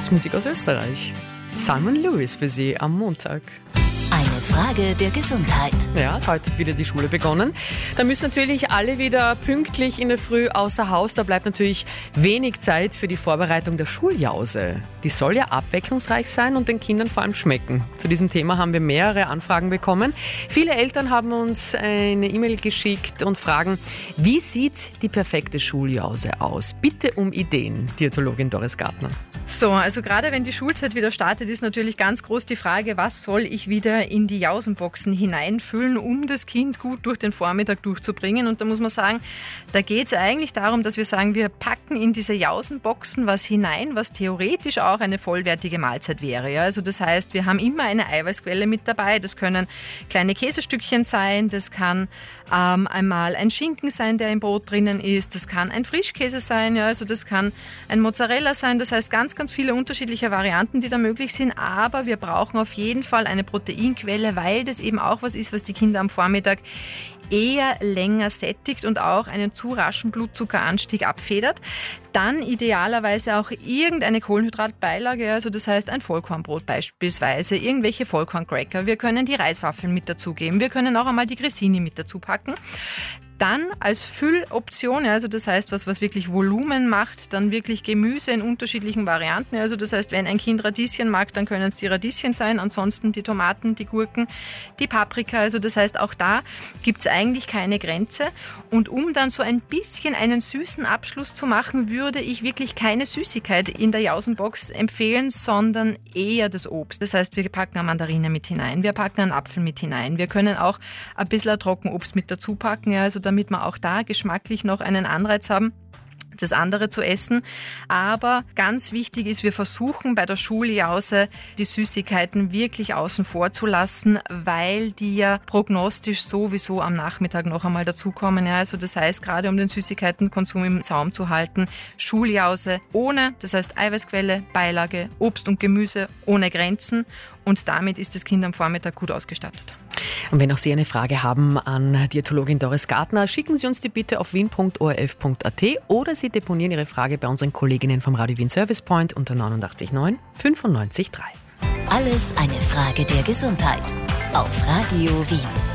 Volksmusik aus Österreich. Simon Lewis für Sie am Montag. Eine Frage der Gesundheit. Ja, hat heute wieder die Schule begonnen. Da müssen natürlich alle wieder pünktlich in der Früh außer Haus. Da bleibt natürlich wenig Zeit für die Vorbereitung der Schuljause. Die soll ja abwechslungsreich sein und den Kindern vor allem schmecken. Zu diesem Thema haben wir mehrere Anfragen bekommen. Viele Eltern haben uns eine E-Mail geschickt und fragen, wie sieht die perfekte Schuljause aus? Bitte um Ideen, Diätologin Doris Gartner. So, also gerade wenn die Schulzeit wieder startet, ist natürlich ganz groß die Frage, was soll ich wieder in die Jausenboxen hineinfüllen, um das Kind gut durch den Vormittag durchzubringen. Und da muss man sagen, da geht es eigentlich darum, dass wir sagen, wir packen in diese Jausenboxen was hinein, was theoretisch auch eine vollwertige Mahlzeit wäre. Ja? Also das heißt, wir haben immer eine Eiweißquelle mit dabei. Das können kleine Käsestückchen sein, das kann einmal ein Schinken sein, der im Brot drinnen ist, das kann ein Frischkäse sein, ja? Also das kann ein Mozzarella sein. Das heißt, ganz viele unterschiedliche Varianten, die da möglich sind, aber wir brauchen auf jeden Fall eine Proteinquelle, weil das eben auch was ist, was die Kinder am Vormittag eher länger sättigt und auch einen zu raschen Blutzuckeranstieg abfedert. Dann idealerweise auch irgendeine Kohlenhydratbeilage, also das heißt ein Vollkornbrot beispielsweise, irgendwelche Vollkorncracker. Wir können die Reiswaffeln mit dazugeben, wir können auch einmal die Grissini mit dazu packen. Dann als Fülloption, also das heißt, was wirklich Volumen macht, dann wirklich Gemüse in unterschiedlichen Varianten. Also das heißt, wenn ein Kind Radieschen mag, dann können es die Radieschen sein, ansonsten die Tomaten, die Gurken, die Paprika. Also das heißt, auch da gibt es eigentlich keine Grenze. Und um dann so ein bisschen einen süßen Abschluss zu machen, würde ich wirklich keine Süßigkeit in der Jausenbox empfehlen, sondern eher das Obst. Das heißt, wir packen eine Mandarine mit hinein, wir packen einen Apfel mit hinein. Wir können auch ein bisschen Trockenobst mit dazu packen, ja, also damit wir auch da geschmacklich noch einen Anreiz haben, das andere zu essen. Aber ganz wichtig ist, wir versuchen bei der Schuljause die Süßigkeiten wirklich außen vor zu lassen, weil die ja prognostisch sowieso am Nachmittag noch einmal dazukommen. Ja, also das heißt, gerade um den Süßigkeitenkonsum im Zaum zu halten, Schuljause ohne, das heißt Eiweißquelle, Beilage, Obst und Gemüse ohne Grenzen. Und damit ist das Kind am Vormittag gut ausgestattet. Und wenn auch Sie eine Frage haben an Diätologin Doris Gartner, schicken Sie uns die bitte auf wien.orf.at oder Sie deponieren Ihre Frage bei unseren Kolleginnen vom Radio Wien Service Point unter 89.9 95.3. Alles eine Frage der Gesundheit auf Radio Wien.